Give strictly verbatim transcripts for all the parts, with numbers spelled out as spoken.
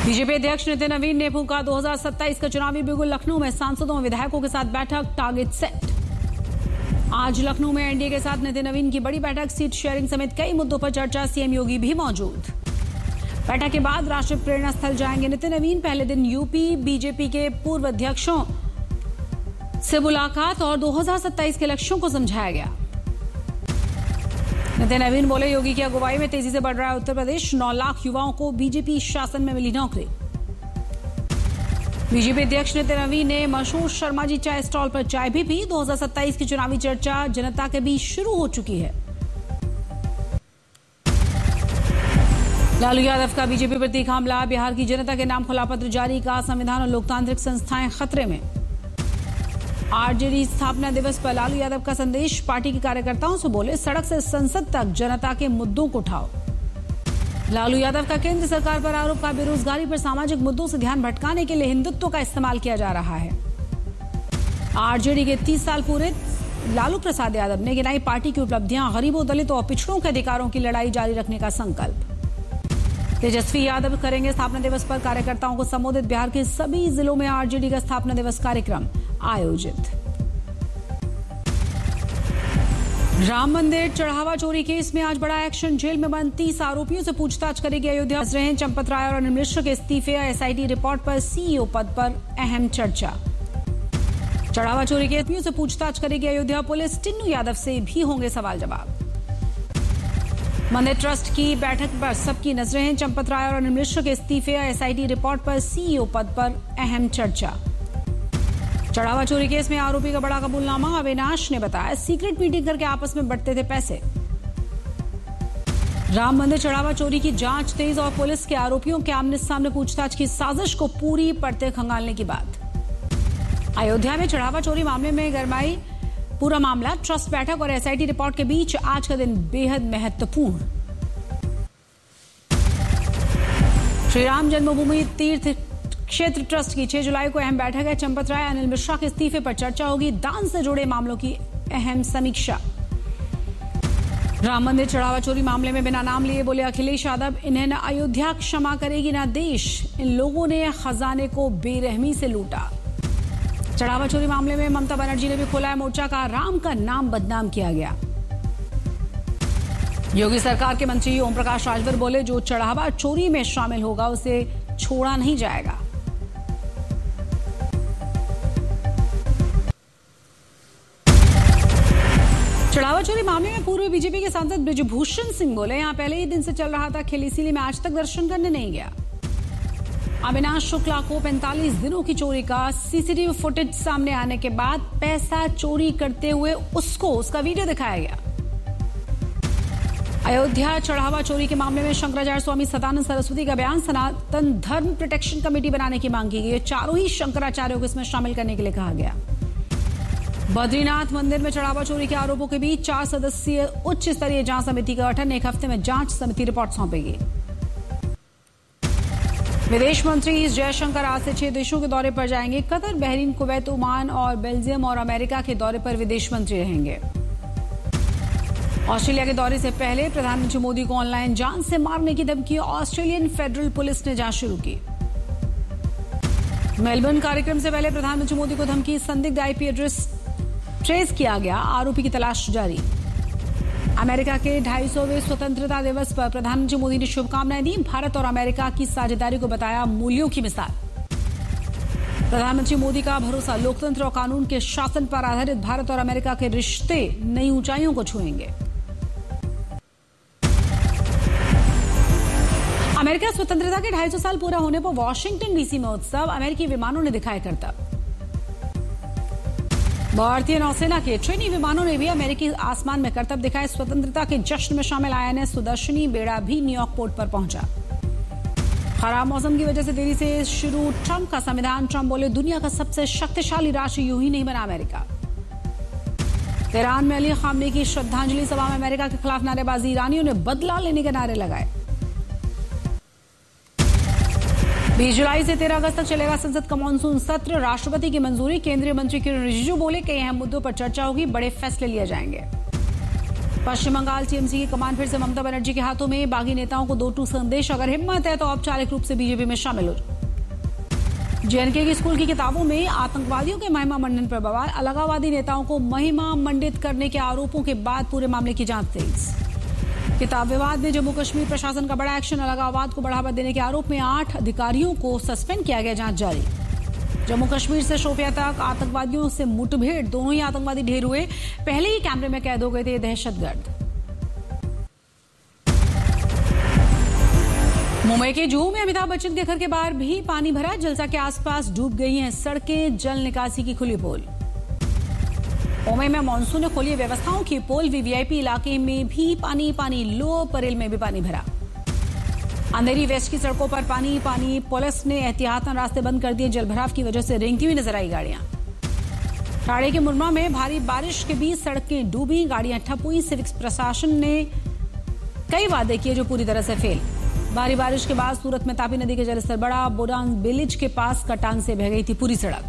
BJP अध्यक्ष नितिन नवीन ने फूंका दो हज़ार सत्ताईस का चुनावी बिगुल। लखनऊ में सांसदों और विधायकों के साथ बैठक, टारगेट सेट। आज लखनऊ में एनडीए के साथ नितिन नवीन की बड़ी बैठक, सीट शेयरिंग समेत कई मुद्दों पर चर्चा। सीएम योगी भी मौजूद। बैठक के बाद राष्ट्रीय प्रेरणा स्थल जाएंगे नितिन नवीन। पहले दिन यूपी बीजेपी के पूर्व अध्यक्षों से मुलाकात और दो हज़ार सत्ताईस के लक्ष्यों को समझाया गया। नितिन नवीन बोले, योगी की अगुवाई में तेजी से बढ़ रहा है उत्तर प्रदेश। नौ लाख युवाओं को बीजेपी शासन में मिली नौकरी। बीजेपी अध्यक्ष नितिन नवीन ने मशहूर शर्मा जी चाय स्टॉल पर चाय भी पी। दो हज़ार सत्ताईस की चुनावी चर्चा जनता के बीच शुरू हो चुकी है। लालू यादव का बीजेपी प्रतीक हमला, बिहार की जनता के नाम खुला पत्र जारी। का संविधान और लोकतांत्रिक संस्थाएं खतरे में। आरजेडी स्थापना दिवस पर लालू यादव का संदेश, पार्टी के कार्यकर्ताओं से बोले, सड़क से संसद तक जनता के मुद्दों को उठाओ। लालू यादव का केंद्र सरकार पर आरोप का बेरोजगारी पर सामाजिक मुद्दों से ध्यान भटकाने के लिए हिंदुत्व का इस्तेमाल किया जा रहा है। आरजेडी के तीस साल पूरे, लालू प्रसाद यादव ने गिनाई पार्टी की उपलब्धियां। गरीबों, दलितों और पिछड़ों के अधिकारों की लड़ाई जारी रखने का संकल्प। तेजस्वी यादव करेंगे स्थापना दिवस पर कार्यकर्ताओं को संबोधित। बिहार के सभी जिलों में आरजेडी का स्थापना दिवस कार्यक्रम आयोजित। राम मंदिर चढ़ावा चोरी केस में आज बड़ा एक्शन। जेल में बंद तीस आरोपियों से पूछताछ करेगी अयोध्या। रहे चंपत राय और अनिल मिश्र के इस्तीफे। एसआईटी रिपोर्ट पर सीईओ पद पर अहम चर्चा। चढ़ावा चोरी के आरोपियों से पूछताछ करेगी अयोध्या पुलिस। टिन्नू यादव से भी होंगे सवाल जवाब। मंदिर ट्रस्ट की बैठक पर सबकी नजरें। चंपत राय और अनिल मिश्र के इस्तीफे। एसआईटी रिपोर्ट पर सीईओ पद पर अहम चर्चा। चढ़ावा चोरी केस में आरोपी का बड़ा कबूलनामा। अविनाश ने बताया, सीक्रेट मीटिंग करके आपस में बंटते थे पैसे। राम मंदिर चढ़ावा चोरी की जांच तेज और पुलिस के आरोपियों के आमने सामने पूछताछ की साजिश को पूरी परतें खंगालने की बात। अयोध्या में चढ़ावा चोरी मामले में गरमाई पूरा मामला। ट्रस्ट बैठक और एसआईटी रिपोर्ट के बीच आज का दिन बेहद महत्वपूर्ण। श्री राम जन्मभूमि तीर्थ क्षेत्र ट्रस्ट की छह जुलाई को अहम बैठक है। चंपत राय, अनिल मिश्रा के इस्तीफे पर चर्चा होगी। दान से जुड़े मामलों की अहम समीक्षा। राम मंदिर चढ़ावा चोरी मामले में बिना नाम लिए बोले अखिलेश यादव, इन्हें न अयोध्या क्षमा करेगी न देश। इन लोगों ने खजाने को बेरहमी से लूटा। चढ़ावा चोरी मामले में ममता बनर्जी ने भी खोला है मोर्चा। का राम का नाम बदनाम किया गया। योगी सरकार के मंत्री ओम प्रकाश राजभर बोले, जो चढ़ावा चोरी में शामिल होगा उसे छोड़ा नहीं जाएगा। चढ़ावा चोरी मामले में पूर्व बीजेपी के सांसद ब्रिजभूषण सिंह बोले, यहां पहले ही दिन से चल रहा था खेल, इसीलिए मैं आज तक दर्शन करने नहीं गया। अविनाश शुक्ला को पैंतालीस दिनों की चोरी का सीसीटीवी फुटेज सामने आने के बाद पैसा चोरी करते हुए उसको उसका वीडियो दिखाया गया। अयोध्या चढ़ावा चोरी के मामले में शंकराचार्य स्वामी सदानंद सरस्वती का बयान। सनातन धर्म प्रोटेक्शन कमेटी बनाने की मांग की गई। चारों ही शंकराचार्यों को इसमें शामिल करने के लिए कहा गया। बद्रीनाथ मंदिर में चढ़ावा चोरी के आरोपों के बीच चार सदस्यीय उच्च स्तरीय जांच समिति का गठन। एक हफ्ते में जांच समिति रिपोर्ट सौंपेगी। विदेश मंत्री एस जयशंकर आज से छह देशों के दौरे पर जाएंगे। कतर, बहरीन, कुवैत, ओमान और बेल्जियम और अमेरिका के दौरे पर विदेश मंत्री रहेंगे। ऑस्ट्रेलिया के दौरे से पहले प्रधानमंत्री मोदी को ऑनलाइन जान से मारने की धमकी। ऑस्ट्रेलियन फेडरल पुलिस ने जांच शुरू की। मेलबर्न कार्यक्रम से पहले प्रधानमंत्री मोदी को धमकी। संदिग्ध आईपी एड्रेस ट्रेस किया गया। आरोपी की तलाश जारी। अमेरिका के ढाई सौवें स्वतंत्रता दिवस पर प्रधानमंत्री मोदी ने शुभकामनाएं दी। भारत और अमेरिका की साझेदारी को बताया मूल्यों की मिसाल। प्रधानमंत्री मोदी का भरोसा, लोकतंत्र और कानून के शासन पर आधारित भारत और अमेरिका के रिश्ते नई ऊंचाइयों को छुएंगे। अमेरिका स्वतंत्रता के ढाई सौ साल पूरा होने पर वॉशिंगटन डीसी में उत्सव। अमेरिकी विमानों ने दिखाए करतब। भारतीय नौसेना के ट्रेनी विमानों ने भी अमेरिकी आसमान में करतब दिखाए। स्वतंत्रता के जश्न में शामिल आईएनएस सुदर्शनी बेड़ा भी न्यूयॉर्क पोर्ट पर पहुंचा। खराब मौसम की वजह से देरी से शुरू ट्रंप का संविधान। ट्रंप बोले, दुनिया का सबसे शक्तिशाली राष्ट्र यूं ही नहीं बना अमेरिका। तेहरान में अली खामनेई की श्रद्धांजलि सभा में अमेरिका के खिलाफ नारेबाजी। ईरानियों ने बदला लेने के नारे लगाए। बीस जुलाई से तेरह अगस्त तक चलेगा संसद का मानसून सत्र। राष्ट्रपति की मंजूरी। केंद्रीय मंत्री किरण रिजिजू बोले, कई अहम मुद्दों पर चर्चा होगी, बड़े फैसले लिए जाएंगे। पश्चिम बंगाल टीएमसी की कमान फिर से ममता बनर्जी के हाथों में। बागी नेताओं को दो टू संदेश, अगर हिम्मत है तो औपचारिक रूप से बीजेपी में शामिल हो जाओ। जेएनके की स्कूल की किताबों में आतंकवादियों के महिमा मंडन पर बवाल। अलगाववादी नेताओं को महिमा मंडित करने के आरोपों के बाद पूरे मामले की जांच तेज। किताब विवाद में जम्मू कश्मीर प्रशासन का बड़ा एक्शन। अलगाववाद को बढ़ावा देने के आरोप में आठ अधिकारियों को सस्पेंड किया गया, जांच जारी। जम्मू कश्मीर से शोपियां तक आतंकवादियों से मुठभेड़, दोनों ही आतंकवादी ढेर हुए। पहले ही कैमरे में कैद हो गए थे दहशतगर्द। मुंबई के जुहू में अमिताभ बच्चन के घर के बाहर भी पानी भरा। जलसा के आसपास डूब गई हैं सड़कें, जल निकासी की खुली पोल। मुंबई में मानसून ने खोली व्यवस्थाओं की पोल। वीवीआईपी इलाके में भी पानी पानी। लोअर परेल में भी पानी भरा। अंधेरी वेस्ट की सड़कों पर पानी पानी। पुलिस ने एहतियातन रास्ते बंद कर दिए। जलभराव की वजह से रेंगती हुई नजर आई गाड़ियां। ठाणे के मुरमा में भारी बारिश के बीच सड़कें डूबी, गाड़ियां ठप हुई। सिविक प्रशासन ने कई वादे किए जो पूरी तरह से फेल। भारी बारिश के बाद सूरत में तापी नदी के जलस्तर बढ़ा। बोडांग विलेज के पास कटान से बह गई थी पूरी सड़क।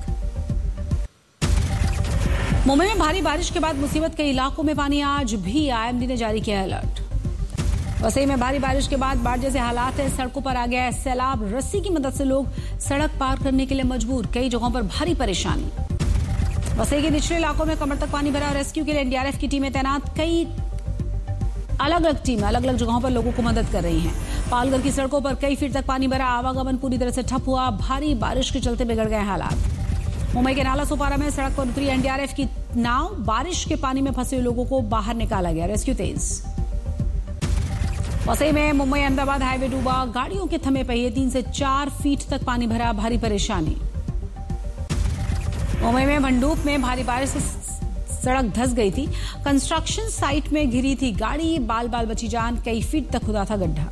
मुंबई में भारी बारिश के बाद मुसीबत के इलाकों में पानी। आज भी आईएमडी ने जारी किया अलर्ट। वसई में भारी बारिश के बाद बाढ़ जैसे हालात है। सड़कों पर आ गया है सैलाब। रस्सी की मदद से लोग सड़क पार करने के लिए मजबूर। कई जगहों पर भारी परेशानी। वसई के निचले इलाकों में कमर तक पानी भरा। रेस्क्यू के लिए एनडीआरएफ की टीमें तैनात। कई अलग अलग टीमें अलग अलग जगहों पर लोगों को मदद कर रही हैं। पालघर की सड़कों पर कई फीट तक पानी भरा। आवागमन पूरी तरह से ठप हुआ। भारी बारिश के चलते बिगड़ गए हालात। मुंबई के नाला सोपारा में सड़क पर उतरी एनडीआरएफ की नाव। बारिश के पानी में फंसे लोगों को बाहर निकाला गया। रेस्क्यू तेज। वसई में मुंबई अहमदाबाद हाईवे डूबा। गाड़ियों के थमे पहिए। तीन से चार फीट तक पानी भरा। भारी परेशानी। मुंबई में मंडूप में भारी बारिश से सड़क धंस गई थी। कंस्ट्रक्शन साइट में घिरी थी गाड़ी। बाल बाल बची जान। कई फीट तक खुदा था गड्ढा।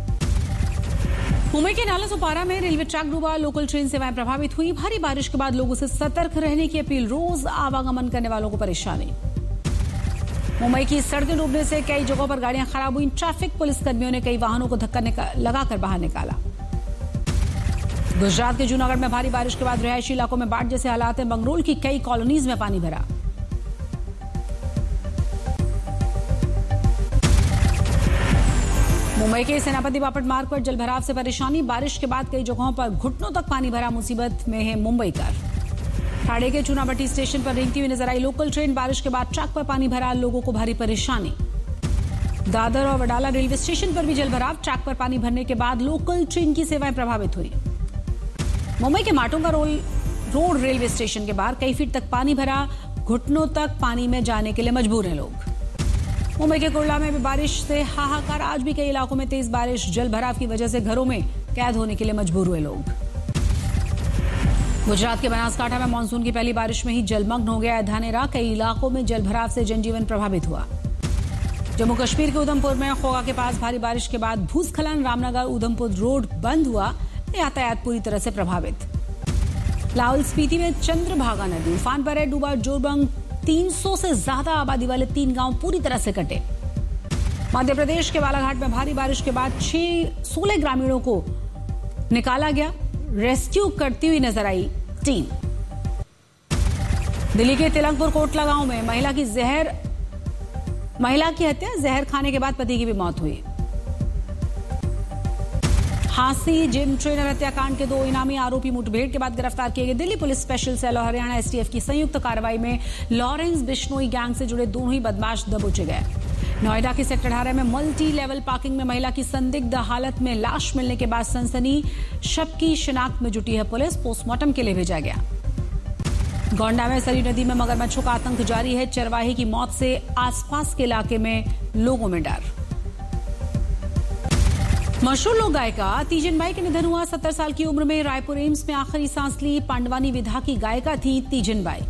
मुंबई के नाला सोपारा में रेलवे ट्रैक डूबा। लोकल ट्रेन सेवाएं प्रभावित हुई। भारी बारिश के बाद लोगों से सतर्क रहने की अपील। रोज आवागमन करने वालों को परेशानी। मुंबई की सड़कें डूबने से कई जगहों पर गाड़ियां खराब हुई। ट्रैफिक पुलिस कर्मियों ने कई वाहनों को धक्का लगाकर बाहर निकाला। गुजरात के जूनागढ़ में भारी बारिश के बाद रिहायशी इलाकों में बाढ़ जैसे हालात हैं। बंगरोल की कई कॉलोनीज में पानी भरा। मुंबई के सेनापति बापट मार्ग पर जलभराव से परेशानी। बारिश के बाद कई जगहों पर घुटनों तक पानी भरा। मुसीबत में है मुंबईकर। ठाणे के चूनाभट्टी स्टेशन पर रेंगती हुई नजर आई लोकल ट्रेन। बारिश के बाद ट्रैक पर पानी भरा। लोगों को भारी परेशानी। दादर और वडाला रेलवे स्टेशन पर भी जलभराव। ट्रैक पर पानी भरने के बाद लोकल ट्रेन की सेवाएं प्रभावित हुई। मुंबई के माटुंगा रोड रेलवे स्टेशन के बाहर कई फीट तक पानी भरा। घुटनों तक पानी में जाने के लिए मजबूर हैं लोग। मुंबई के कुर्ला में भी बारिश से हाहाकार। आज भी कई इलाकों में तेज बारिश। जलभराव की वजह से घरों में कैद होने के लिए मजबूर हुए लोग। गुजरात के बनासकांठा में मानसून की पहली बारिश में ही जलमग्न हो गया धानेरा। कई इलाकों में जलभराव से जनजीवन प्रभावित हुआ। जम्मू कश्मीर के उधमपुर में खोगा के पास भारी बारिश के बाद भूस्खलन। रामनगर उधमपुर रोड बंद हुआ। यातायात पूरी तरह से प्रभावित। लाहौल स्पीति में चंद्रभागा नदी उफान पर है। डूबा जोरबंग। तीन सौ से ज्यादा आबादी वाले तीन गांव पूरी तरह से कटे। मध्य प्रदेश के बालाघाट में भारी बारिश के बाद छह सोलह ग्रामीणों को निकाला गया। रेस्क्यू करती हुई नजर आई टीम। दिल्ली के तिलकपुर कोटला गांव में महिला की जहर महिला की हत्या। जहर खाने के बाद पति की भी मौत हुई। हांसी जिम ट्रेनर हत्याकांड के दो इनामी आरोपी मुठभेड़ के बाद गिरफ्तार किए गए। दिल्ली पुलिस स्पेशल सेल और हरियाणा एसटीएफ की संयुक्त कार्रवाई में लॉरेंस बिश्नोई गैंग से जुड़े दोनों ही बदमाश दबोचे गए। नोएडा के सेक्टर अठारह में मल्टी लेवल पार्किंग में महिला की संदिग्ध हालत में लाश मिलने के बाद सनसनी। शव की शिनाख्त में जुटी है पुलिस। पोस्टमार्टम के लिए भेजा गया। गोंडा में सरयू नदी में मगरमच्छों का आतंक जारी है। चरवाहे की मौत से आसपास के इलाके में लोगों में डर। मशहूर लोक गायिका तीजन बाई का निधन हुआ। सत्तर साल की उम्र में रायपुर एम्स में आखिरी सांस ली। पांडवानी विधा की गायिका थी तीजन बाई।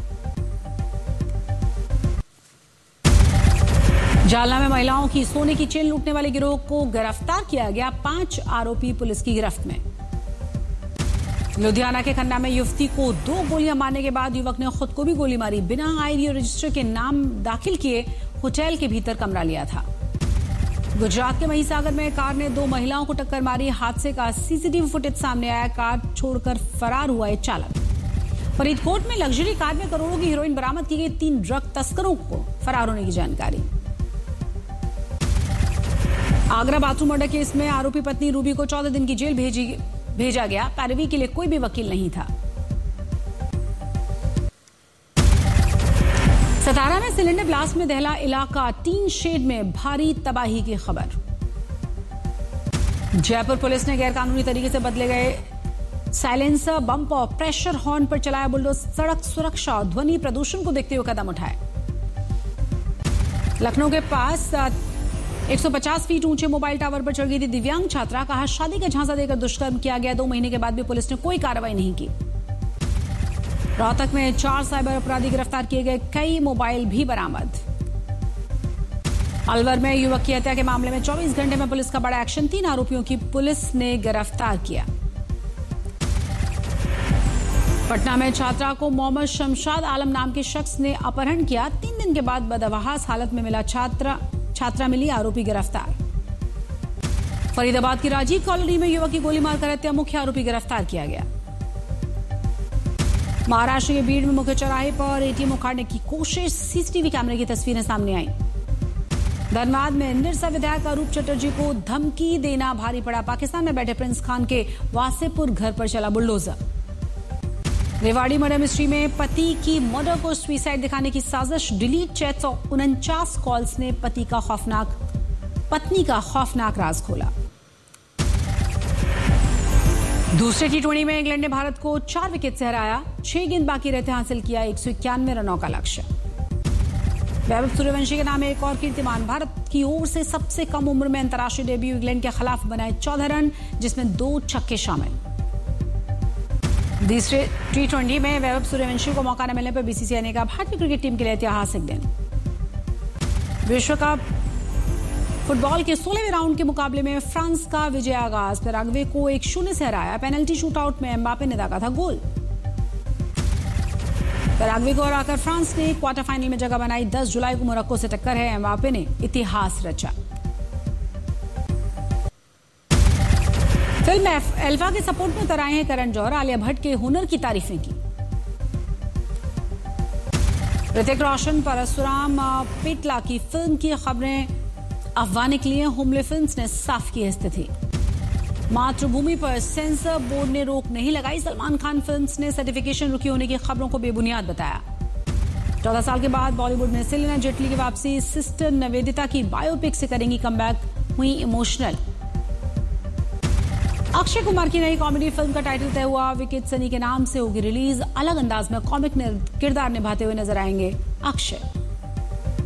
जालना में महिलाओं की सोने की चेन लूटने वाले गिरोह को गिरफ्तार किया गया। पांच आरोपी पुलिस की गिरफ्त में। लुधियाना के खन्ना में युवती को दो गोलियां मारने के बाद युवक ने खुद को भी गोली मारी। बिना आईडी रजिस्टर के नाम दाखिल किए होटल के भीतर कमरा लिया था। गुजरात के महिसागर में कार ने दो महिलाओं को टक्कर मारी। हादसे का सीसीटीवी फुटेज सामने आया। कार छोड़कर फरार हुआ है चालक। फरीदकोट में लग्जरी कार में करोड़ों की हेरोइन बरामद की गई। तीन ड्रग तस्करों को फरार होने की जानकारी। आगरा बाथरूम मर्डर केस में आरोपी पत्नी रूबी को चौदह दिन की जेल भेजी भेजा गया। पैरवी के लिए कोई भी वकील नहीं था। सतारा में सिलेंडर ब्लास्ट में दहला इलाका, टीन शेड में भारी तबाही की खबर। जयपुर पुलिस ने गैरकानूनी तरीके से बदले गए साइलेंसर, बम्प और प्रेशर हॉर्न पर चलाया बुलडोज। सड़क सुरक्षा और ध्वनि प्रदूषण को देखते हुए कदम उठाए। लखनऊ के पास एक सौ पचास फीट ऊंचे मोबाइल टावर पर चढ़ गई थी दिव्यांग छात्रा। कहा शादी का झांसा देकर दुष्कर्म किया गया। दो महीने के बाद भी पुलिस ने कोई कार्रवाई नहीं की। रोहतक में चार साइबर अपराधी गिरफ्तार किए गए, कई मोबाइल भी बरामद। अलवर में युवक की हत्या के मामले में चौबीस घंटे में पुलिस का बड़ा एक्शन। तीन आरोपियों की पुलिस ने गिरफ्तार किया। पटना में छात्रा को मोहम्मद शमशाद आलम नाम के शख्स ने अपहरण किया। तीन दिन के बाद बदहवास हालत में मिला छात्रा छात्रा मिली, आरोपी गिरफ्तार। फरीदाबाद की राजीव कॉलोनी में युवक की गोली मारकर हत्या, मुख्य आरोपी गिरफ्तार किया गया। महाराष्ट्र के बीड़ में मुख्य चौराहे पर एटीएम उखाड़ने की कोशिश, सीसीटीवी कैमरे की तस्वीरें सामने आई। धनबाद में निरसा विधायक अरूप चटर्जी को धमकी देना भारी पड़ा। पाकिस्तान में बैठे प्रिंस खान के वासेपुर घर पर चला बुलडोजर। रेवाड़ी मर्डर मिस्ट्री में पति की मर्डर को सुसाइड दिखाने की साजिश, डिलीट चैट्स और उनचास कॉल्स ने पति का खौफनाक पत्नी का खौफनाक राज खोला। दूसरे टी ट्वेंटी में इंग्लैंड ने भारत को चार विकेट से हराया। छह गेंद बाकी रहते हासिल किया एक सौ इक्यानवे रनों का लक्ष्य। वैभव सूर्यवंशी के नाम एक और कीर्तिमान, भारत की ओर से सबसे कम उम्र में अंतर्राष्ट्रीय डेब्यू, इंग्लैंड के खिलाफ बनाए चौदह रन, जिसमें दो छक्के शामिल। दूसरे टी ट्वेंटी में वैभव सूर्यवंशी को मौका न मिलने पर बीसीसीआई ने कहा भारतीय क्रिकेट टीम के लिए ऐतिहासिक दिन। विश्व कप फुटबॉल के सोलहवें राउंड के मुकाबले में फ्रांस का विजय आगाज, पैराग्वे को एक शून्य से हराया। पेनल्टी शूटआउट में एम्बापे ने दागा था गोल। पैराग्वे को हराकर फ्रांस ने क्वार्टर फाइनल में जगह बनाई। दस जुलाई को मोरक्को से टक्कर है, एम्बापे ने इतिहास रचा। फिल्म एल्फा के सपोर्ट में तराए हैं करण जौहर, आलिया भट्ट के हुनर की तारीफें की। ऋतिक रोशन, परशुराम पेटला की फिल्म की खबरें अफवाह निकली हैं। हुमले फिल्म्स ने साफ की है स्थिति। मातृभूमि पर सेंसर बोर्ड ने रोक नहीं लगाई। सलमान खान फिल्म्स ने सर्टिफिकेशन रुकी होने की खबरों को बेबुनियाद बताया। चौदह साल के बाद बॉलीवुड में सेलिना जेटली की वापसी, सिस्टर निवेदिता की बायोपिक से करेंगी कमबैक, हुई इमोशनल। अक्षय कुमार की नई कॉमेडी फिल्म का टाइटल तय हुआ, विकेट सनी के नाम से होगी रिलीज। अलग अंदाज में कॉमिक किरदार निभाते हुए नजर आएंगे अक्षय।